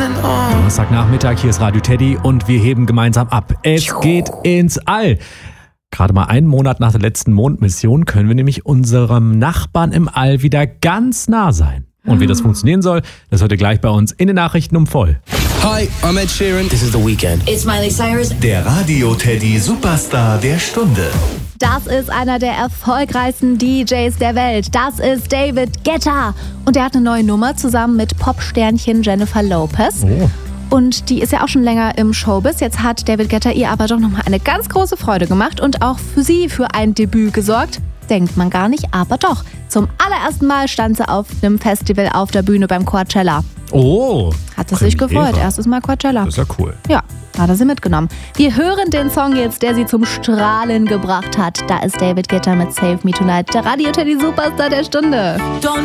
Donnerstagnachmittag, hier ist Radio Teddy und wir heben gemeinsam ab. Es geht ins All. Gerade mal einen Monat nach der letzten Mondmission können wir nämlich unserem Nachbarn im All wieder ganz nah sein. Und wie das funktionieren soll, das hört ihr gleich bei uns in den Nachrichten um voll. Hi, I'm Ed Sheeran. This is The Weeknd. It's Miley Cyrus. Der Radio Teddy Superstar der Stunde. Das ist einer der erfolgreichsten DJs der Welt. Das ist David Guetta. Und er hat eine neue Nummer zusammen mit Popsternchen Jennifer Lopez. Oh. Und die ist ja auch schon länger im Showbiz. Jetzt hat David Guetta ihr aber doch nochmal eine ganz große Freude gemacht und auch für sie für ein Debüt gesorgt. Denkt man gar nicht, aber doch. Zum allerersten Mal stand sie auf einem Festival auf der Bühne beim Coachella. Oh. Hat es sich gefreut. Erstes Mal Coachella. Das ist ja cool. Ja, hat er sie mitgenommen. Wir hören den Song jetzt, der sie zum Strahlen gebracht hat. Da ist David Guetta mit Save Me Tonight, der Radio Teddy Superstar der Stunde.